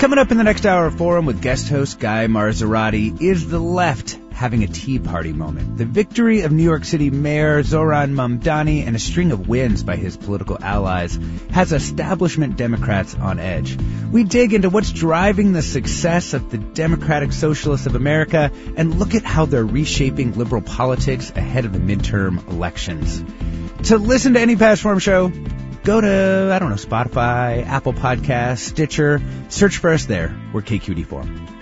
Coming up in the next hour of Forum with guest host Guy Marzorati, is the left having a Tea Party moment? The victory of New York City Mayor Zohran Mamdani and a string of wins by his political allies has establishment Democrats on edge. We dig into what's driving the success of the Democratic Socialists of America and look at how they're reshaping liberal politics ahead of the midterm elections. To listen to any past Forum show, go to, Spotify, Apple Podcasts, Stitcher. Search for us there. We're KQED Forum.